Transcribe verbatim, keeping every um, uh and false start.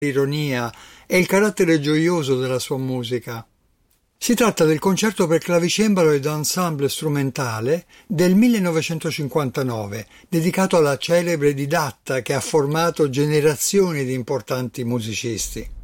l'ironia e il carattere gioioso della sua musica. Si tratta del concerto per clavicembalo ed ensemble strumentale del millenovecentocinquantanove, dedicato alla celebre didatta che ha formato generazioni di importanti musicisti.